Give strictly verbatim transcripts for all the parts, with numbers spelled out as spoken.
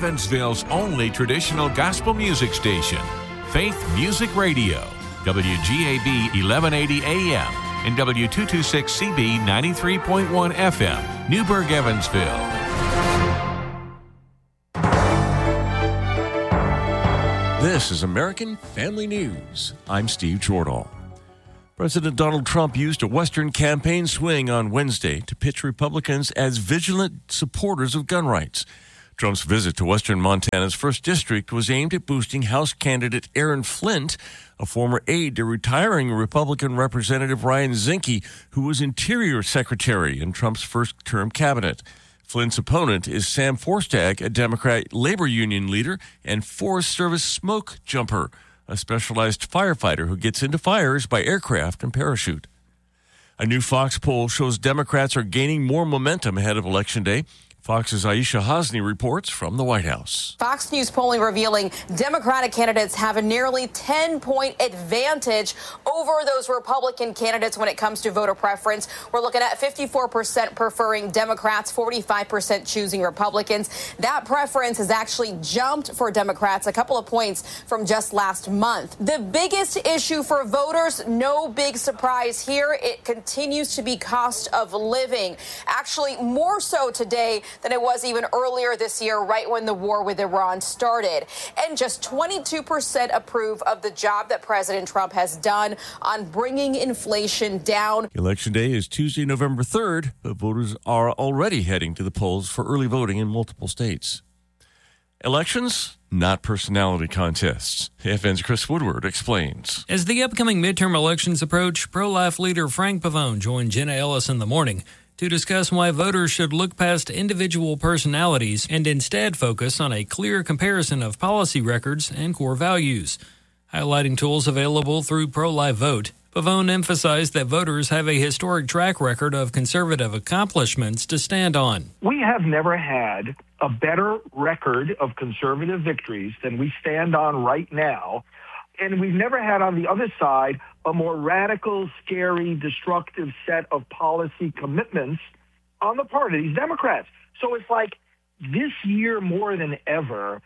Evansville's only traditional gospel music station, Faith Music Radio, W G A B eleven eighty A M and W two twenty-six C B ninety-three point one F M, Newburgh, Evansville. This is American Family News. I'm Steve Jordahl. President Donald Trump used a Western campaign swing on Wednesday to pitch Republicans as vigilant supporters of gun rights. Trump's visit to Western Montana's first District was aimed at boosting House candidate Aaron Flint, a former aide to retiring Republican Representative Ryan Zinke, who was Interior Secretary in Trump's first-term cabinet. Flint's opponent is Sam Forstag, a Democrat labor union leader and Forest Service smoke jumper, a specialized firefighter who gets into fires by aircraft and parachute. A new Fox poll shows Democrats are gaining more momentum ahead of Election Day. Fox's Aisha Hasni reports from the White House. Fox News polling revealing Democratic candidates have a nearly ten-point advantage over those Republican candidates when it comes to voter preference. We're looking at fifty-four percent preferring Democrats, forty-five percent choosing Republicans. That preference has actually jumped for Democrats a couple of points from just last month. The biggest issue for voters, no big surprise here, it continues to be cost of living. Actually, more so today than it was even earlier this year, right when the war with Iran started. And just twenty-two percent approve of the job that President Trump has done on bringing inflation down. Election Day is Tuesday, November third, but voters are already heading to the polls for early voting in multiple states. Elections, not personality contests. F N's Chris Woodward explains. As the upcoming midterm elections approach, pro-life leader Frank Pavone joined Jenna Ellis in the morning to discuss why voters should look past individual personalities and instead focus on a clear comparison of policy records and core values. Highlighting tools available through Pro-Life Vote, Pavone emphasized that voters have a historic track record of conservative accomplishments to stand on. We have never had a better record of conservative victories than we stand on right now. And we've never had on the other side a more radical, scary, destructive set of policy commitments on the part of these Democrats. So it's like this year more than ever,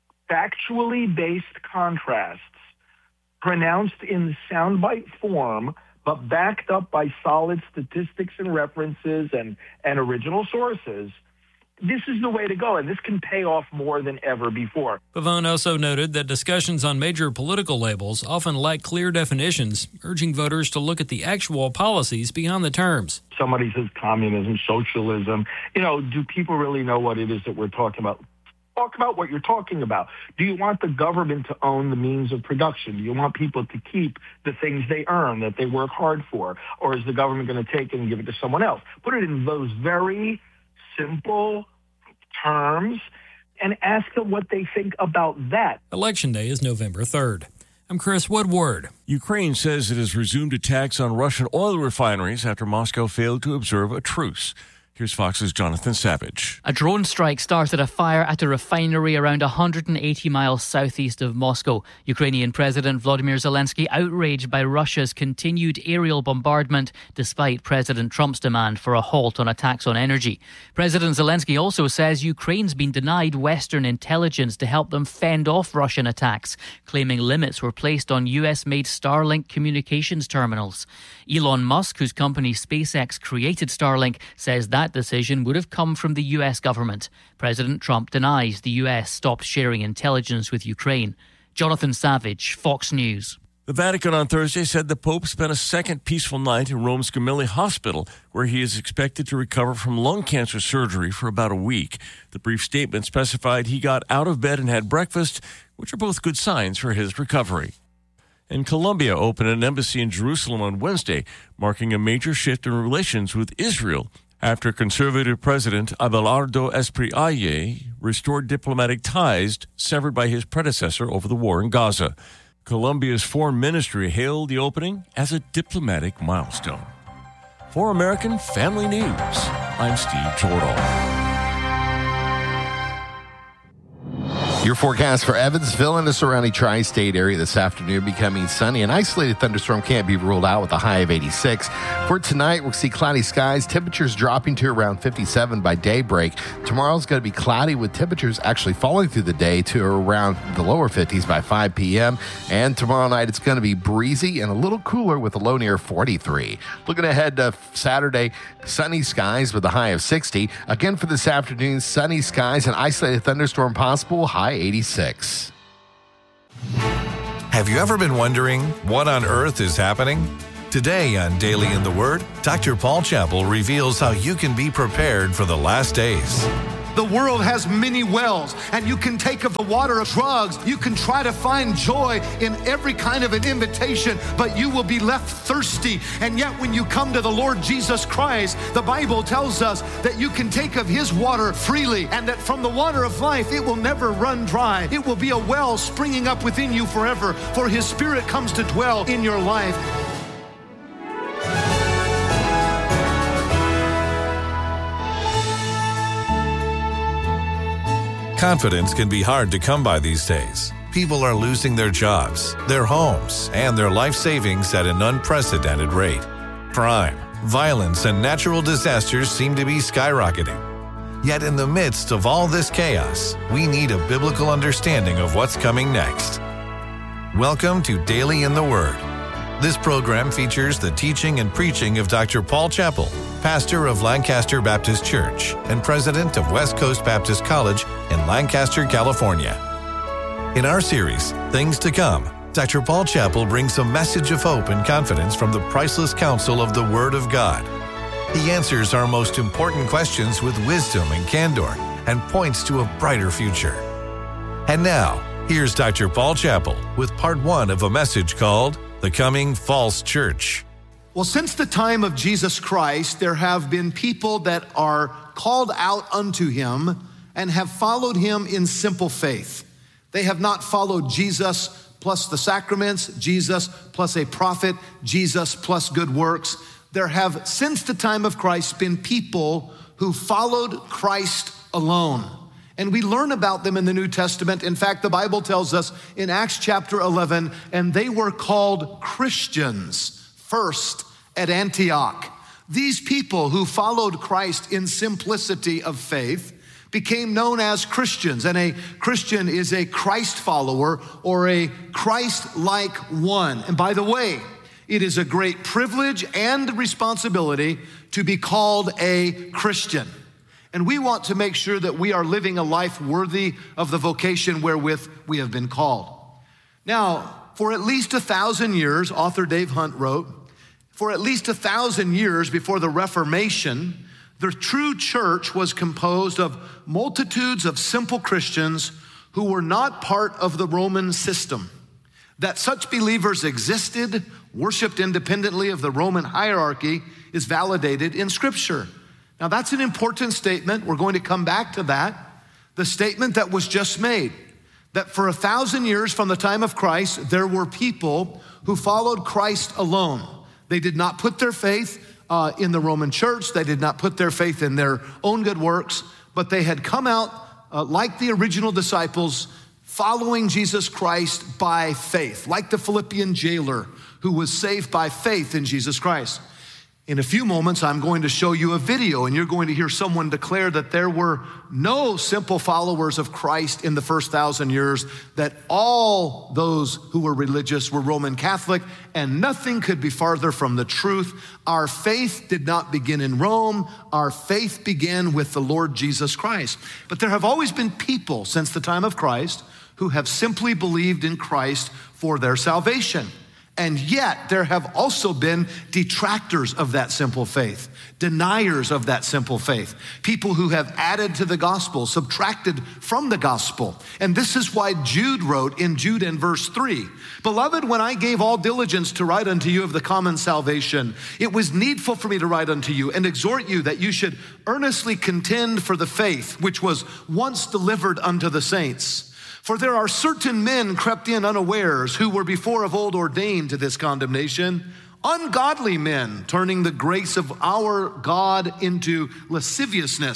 factually based contrasts pronounced in soundbite form, but backed up by solid statistics and references and, and original sources. This is the way to go, and this can pay off more than ever before. Pavone also noted that discussions on major political labels often lack clear definitions, urging voters to look at the actual policies beyond the terms. Somebody says communism, socialism. You know, do people really know what it is that we're talking about? Talk about what you're talking about. Do you want the government to own the means of production? Do you want people to keep the things they earn, that they work hard for? Or is the government going to take it and give it to someone else? Put it in those very simple terms and ask them what they think about that. Election Day is November third. I'm Chris Woodward. Ukraine says it has resumed attacks on Russian oil refineries after Moscow failed to observe a truce. Here's Fox's Jonathan Savage. A drone strike started a fire at a refinery around one hundred eighty miles southeast of Moscow. Ukrainian President Volodymyr Zelensky outraged by Russia's continued aerial bombardment despite President Trump's demand for a halt on attacks on energy. President Zelensky also says Ukraine's been denied Western intelligence to help them fend off Russian attacks, claiming limits were placed on U S-made Starlink communications terminals. Elon Musk, whose company SpaceX created Starlink, says that decision would have come from the U S government. President Trump denies the U S stopped sharing intelligence with Ukraine. Jonathan Savage, Fox News. The Vatican on Thursday said the Pope spent a second peaceful night in Rome's Gemelli Hospital, where he is expected to recover from lung cancer surgery for about a week. The brief statement specified he got out of bed and had breakfast, which are both good signs for his recovery. And Colombia opened an embassy in Jerusalem on Wednesday, marking a major shift in relations with Israel, after conservative President Abelardo Espriella restored diplomatic ties severed by his predecessor over the war in Gaza. Colombia's foreign ministry hailed the opening as a diplomatic milestone. For American Family News, I'm Steve Jordahl. Your forecast for Evansville and the surrounding tri-state area this afternoon becoming sunny. An isolated thunderstorm can't be ruled out with a high of eighty-six. For tonight, we'll see cloudy skies, temperatures dropping to around fifty-seven by daybreak. Tomorrow's going to be cloudy with temperatures actually falling through the day to around the lower fifties by five p.m. And tomorrow night, it's going to be breezy and a little cooler with a low near forty-three. Looking ahead to Saturday, sunny skies with a high of sixty. Again for this afternoon, sunny skies and isolated thunderstorm possible, high eighty-six. Have you ever been wondering what on earth is happening? Today on Daily in the Word, Doctor Paul Chappell reveals how you can be prepared for the last days. The world has many wells, and you can take of the water of drugs. You can try to find joy in every kind of an invitation, but you will be left thirsty. And yet when you come to the Lord Jesus Christ, the Bible tells us that you can take of his water freely, and that from the water of life, it will never run dry. It will be a well springing up within you forever, for his Spirit comes to dwell in your life. Confidence can be hard to come by these days. People are losing their jobs, their homes, and their life savings at an unprecedented rate. Crime, violence, and natural disasters seem to be skyrocketing. Yet in the midst of all this chaos, we need a biblical understanding of what's coming next. Welcome to Daily in the Word. This program features the teaching and preaching of Doctor Paul Chappell, pastor of Lancaster Baptist Church and president of West Coast Baptist College in Lancaster, California. In our series, Things to Come, Doctor Paul Chappell brings a message of hope and confidence from the priceless counsel of the Word of God. He answers our most important questions with wisdom and candor and points to a brighter future. And now, here's Doctor Paul Chappell with part one of a message called The Coming False Church. Well, since the time of Jesus Christ, there have been people that are called out unto him and have followed him in simple faith. They have not followed Jesus plus the sacraments, Jesus plus a prophet, Jesus plus good works. There have, since the time of Christ, been people who followed Christ alone. And we learn about them in the New Testament. In fact, the Bible tells us in Acts chapter eleven, and they were called Christians first at Antioch. These people who followed Christ in simplicity of faith became known as Christians. And a Christian is a Christ follower or a Christ-like one. And by the way, it is a great privilege and responsibility to be called a Christian. And we want to make sure that we are living a life worthy of the vocation wherewith we have been called. Now, for at least a thousand years, author Dave Hunt wrote, for at least a thousand years before the Reformation, the true church was composed of multitudes of simple Christians who were not part of the Roman system. That such believers existed, worshiped independently of the Roman hierarchy, is validated in Scripture. Now that's an important statement. We're going to come back to that. The statement that was just made, that for a thousand years from the time of Christ, there were people who followed Christ alone. They did not put their faith uh, in the Roman church. They did not put their faith in their own good works, but they had come out uh, like the original disciples, following Jesus Christ by faith, like the Philippian jailer who was saved by faith in Jesus Christ. In a few moments, I'm going to show you a video, and you're going to hear someone declare that there were no simple followers of Christ in the first thousand years, that all those who were religious were Roman Catholic, and nothing could be farther from the truth. Our faith did not begin in Rome. Our faith began with the Lord Jesus Christ. But there have always been people since the time of Christ who have simply believed in Christ for their salvation. And yet there have also been detractors of that simple faith, deniers of that simple faith, people who have added to the gospel, subtracted from the gospel. And this is why Jude wrote in Jude in verse three, "Beloved, when I gave all diligence to write unto you of the common salvation, it was needful for me to write unto you and exhort you that you should earnestly contend for the faith which was once delivered unto the saints. For there are certain men crept in unawares who were before of old ordained to this condemnation, ungodly men turning the grace of our God into lasciviousness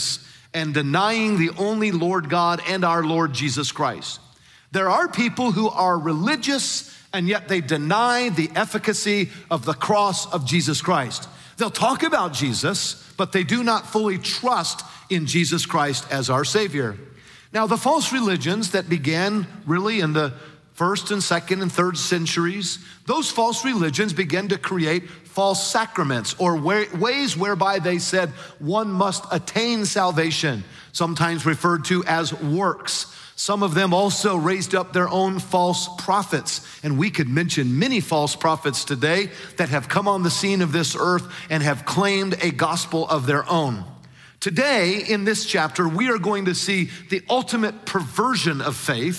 and denying the only Lord God and our Lord Jesus Christ. There are people who are religious and yet they deny the efficacy of the cross of Jesus Christ. They'll talk about Jesus, but they do not fully trust in Jesus Christ as our Savior. Now, the false religions that began really in the first and second and third centuries, those false religions began to create false sacraments or ways whereby they said one must attain salvation, sometimes referred to as works. Some of them also raised up their own false prophets. And we could mention many false prophets today that have come on the scene of this earth and have claimed a gospel of their own. Today, in this chapter, we are going to see the ultimate perversion of faith